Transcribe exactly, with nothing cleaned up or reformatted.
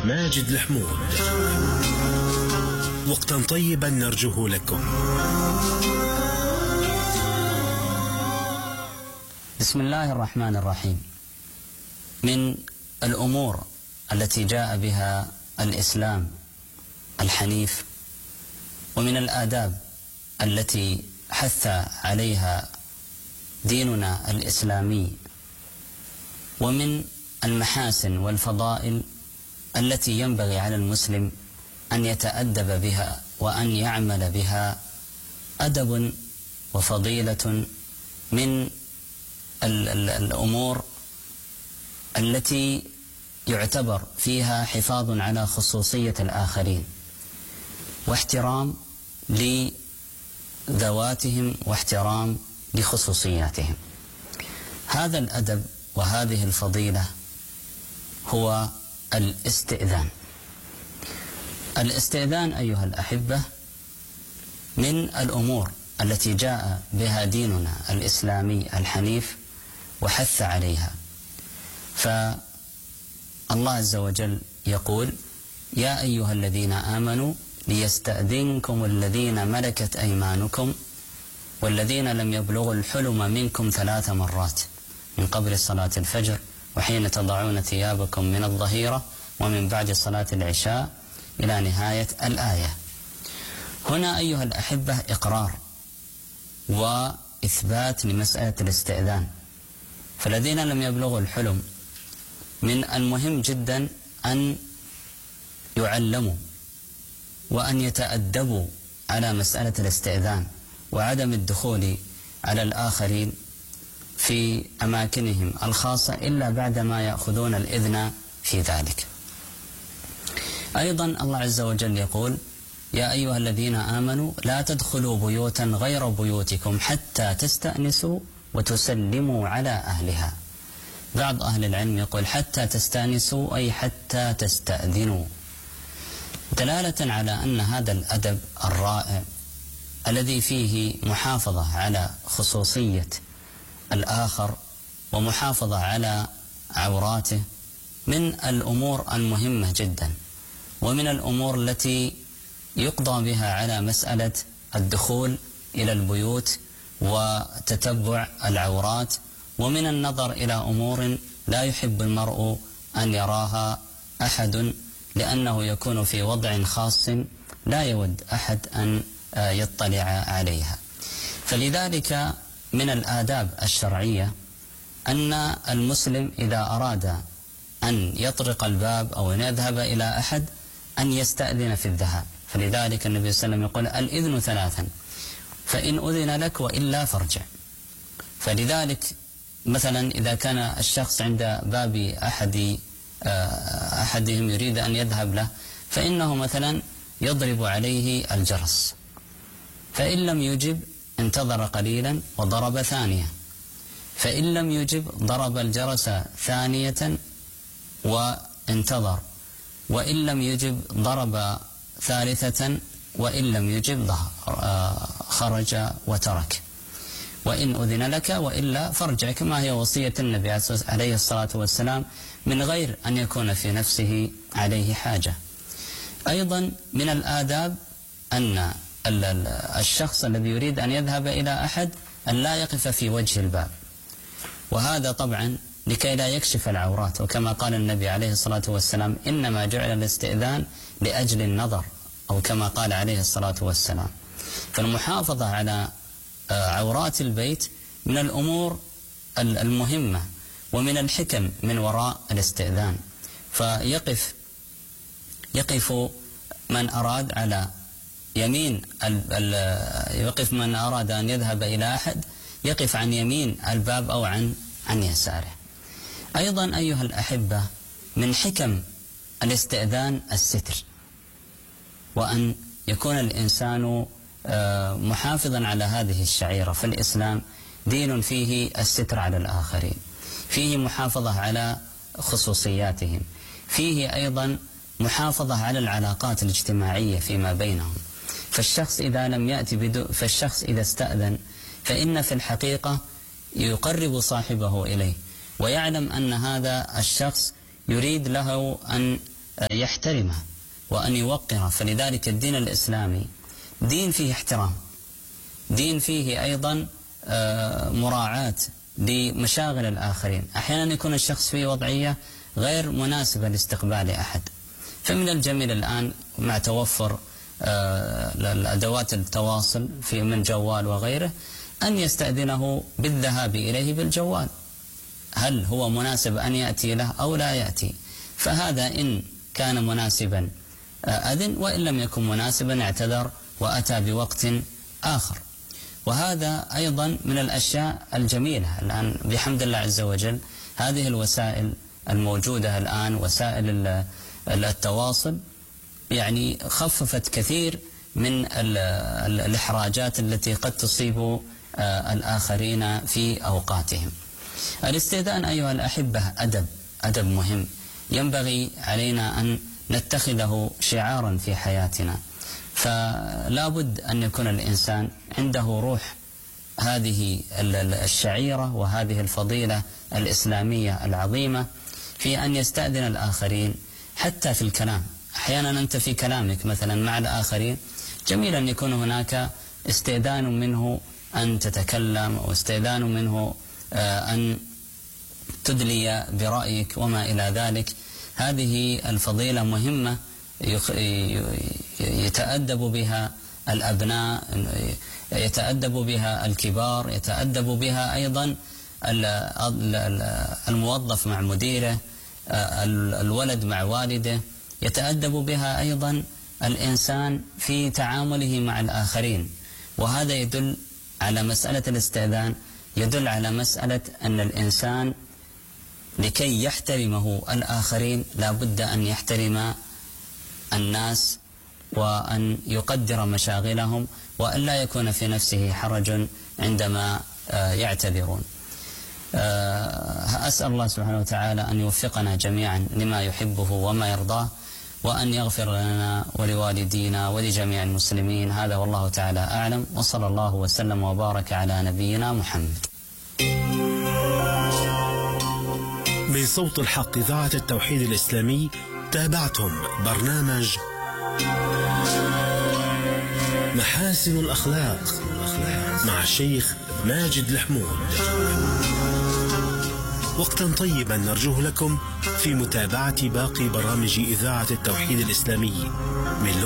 ماجد الحمود. وقتا طيبا نرجوه لكم. بسم الله الرحمن الرحيم. من الأمور التي جاء بها الإسلام الحنيف، ومن الآداب التي حث عليها ديننا الإسلامي، ومن المحاسن والفضائل التي ينبغي على المسلم أن يتأدب بها وأن يعمل بها، أدب وفضيلة من الأمور التي يعتبر فيها حفاظ على خصوصية الآخرين واحترام لذواتهم واحترام لخصوصياتهم. هذا الأدب وهذه الفضيلة هو الاستئذان. الاستئذان أيها الأحبة من الأمور التي جاء بها ديننا الإسلامي الحنيف وحث عليها. فالله عز وجل يقول: يا أيها الذين آمنوا ليستأذنكم الذين ملكت أيمانكم والذين لم يبلغوا الحلم منكم ثلاث مرات من قبل صلاة الفجر وحين تضعون ثيابكم من الظهيرة ومن بعد صلاة العشاء إلى نهاية الآية. هنا أيها الأحبة إقرار وإثبات لمسألة الاستئذان. فالذين لم يبلغوا الحلم من المهم جدا أن يعلموا وأن يتأدبوا على مسألة الاستئذان وعدم الدخول على الآخرين في أماكنهم الخاصة إلا بعدما يأخذون الإذن في ذلك. أيضا الله عز وجل يقول: يا أيها الذين آمنوا لا تدخلوا بيوتا غير بيوتكم حتى تستأنسوا وتسلموا على أهلها. بعض أهل العلم يقول حتى تستأنسوا أي حتى تستأذنوا، دلالة على أن هذا الأدب الرائع الذي فيه محافظة على خصوصية الآخر ومحافظة على عوراته من الأمور المهمة جدا، ومن الأمور التي يقضى بها على مسألة الدخول إلى البيوت وتتبع العورات، ومن النظر إلى أمور لا يحب المرء أن يراها أحد، لأنه يكون في وضع خاص لا يود أحد أن يطلع عليها. فلذلك من الآداب الشرعية أن المسلم إذا أراد أن يطرق الباب أو أن يذهب إلى أحد أن يستأذن في الذهاب. فلذلك النبي صلى الله عليه وسلم يقول: الإذن ثلاثا فإن أذن لك وإلا فارجع. فلذلك مثلا إذا كان الشخص عند باب أحد أحدهم يريد أن يذهب له، فإنه مثلا يضرب عليه الجرس، فإن لم يجب انتظر قليلا وضرب ثانية، فإن لم يجب ضرب الجرس ثانية وانتظر، وإن لم يجب ضرب ثالثة، وإن لم يجب خرج وترك. وإن أذن لك وإلا فارجع، كما هي وصية النبي عليه الصلاة والسلام من غير أن يكون في نفسه عليه حاجة. أيضا من الآداب أن الشخص الذي يريد أن يذهب إلى أحد أن لا يقف في وجه الباب، وهذا طبعا لكي لا يكشف العورات، وكما قال النبي عليه الصلاة والسلام: إنما جعل الاستئذان لأجل النظر، أو كما قال عليه الصلاة والسلام. فالمحافظة على عورات البيت من الأمور المهمة ومن الحكم من وراء الاستئذان. فيقف يقف من أراد على يمين يقف من أراد أن يذهب إلى أحد يقف عن يمين الباب أو عن عن يساره. أيضا أيها الأحبة من حكم الاستئذان الستر، وأن يكون الإنسان محافظا على هذه الشعيرة. فالإسلام دين فيه الستر على الآخرين، فيه محافظة على خصوصياتهم، فيه أيضا محافظة على العلاقات الاجتماعية فيما بينهم. فالشخص إذا لم يأتي بدو فالشخص إذا استأذن فإن في الحقيقة يقرب صاحبه إليه، ويعلم أن هذا الشخص يريد له أن يحترمه وأن يوقره. فلذلك الدين الإسلامي دين فيه احترام، دين فيه أيضا مراعاة لمشاغل الآخرين. أحيانا يكون الشخص في وضعية غير مناسبة لاستقبال أحد، فمن الجميل الآن مع توفر الأدوات التواصل في من جوال وغيره أن يستأذنه بالذهاب إليه بالجوال، هل هو مناسب أن يأتي له أو لا يأتي. فهذا إن كان مناسبا أذن، وإن لم يكن مناسبا اعتذر وأتى بوقت آخر. وهذا أيضا من الأشياء الجميلة الآن بحمد الله عز وجل. هذه الوسائل الموجودة الآن، وسائل التواصل، يعني خففت كثير من الإحراجات التي قد تصيب الآخرين في أوقاتهم. الاستئذان أيها الأحبة أدب، أدب مهم ينبغي علينا أن نتخذه شعارا في حياتنا. فلا بد أن يكون الإنسان عنده روح هذه الشعيرة وهذه الفضيلة الإسلامية العظيمة في أن يستأذن الآخرين حتى في الكلام. أحيانا أنت في كلامك مثلا مع الآخرين جميل أن يكون هناك استئذان منه أن تتكلم، أو استئذان منه أن تدلي برأيك وما إلى ذلك. هذه الفضيلة مهمة يتأدب بها الأبناء، يتأدب بها الكبار، يتأدب بها أيضا الموظف مع مديره، الولد مع والده، يتأدب بها أيضا الإنسان في تعامله مع الآخرين. وهذا يدل على مسألة الاستئذان، يدل على مسألة أن الإنسان لكي يحترمه الآخرين لا بد أن يحترم الناس وأن يقدر مشاغلهم، وأن لا يكون في نفسه حرج عندما يعتذرون. أسأل الله سبحانه وتعالى أن يوفقنا جميعا لما يحبه وما يرضاه، وأن يغفر لنا ولوالدينا ولجميع المسلمين. هذا والله تعالى أعلم، وصلى الله وسلم وبارك على نبينا محمد. من صوت الحق إذاعة التوحيد الإسلامي تابعتم برنامج محاسن الأخلاق مع الشيخ ماجد الحمود. وقتا طيبا نرجوه لكم في متابعة باقي برامج إذاعة التوحيد الإسلامي من